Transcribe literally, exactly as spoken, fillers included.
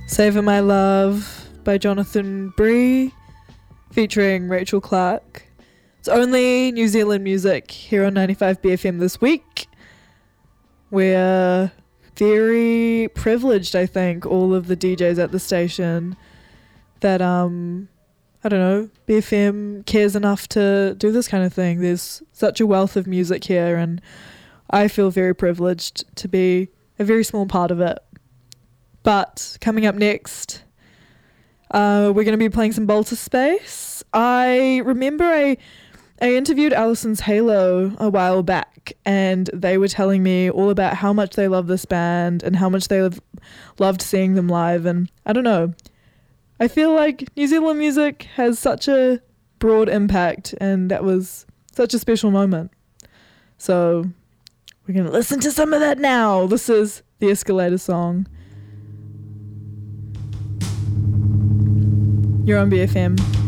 Savor My Love by Jonathan Bree featuring Rachel Clark. It's only New Zealand music here on ninety-five B F M this week. We're very privileged, I think, all of the D Js at the station, that um I don't know, B F M cares enough to do this kind of thing. There's such a wealth of music here, and I feel very privileged to be a very small part of it. But coming up next, uh, we're going to be playing some Balter Space. I remember I, I interviewed Alison's Halo a while back, and they were telling me all about how much they love this band and how much they have loved seeing them live. And I don't know, I feel like New Zealand music has such a broad impact, and that was such a special moment. So we're going to listen to some of that now. This is the Escalator song. You're on B F M.